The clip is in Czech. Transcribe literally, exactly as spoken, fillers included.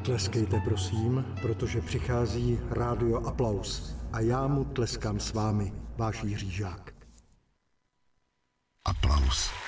Tleskejte prosím, protože přichází Rádio Aplaus a já mu tleskám s vámi, váš Jiří Žák. Aplaus.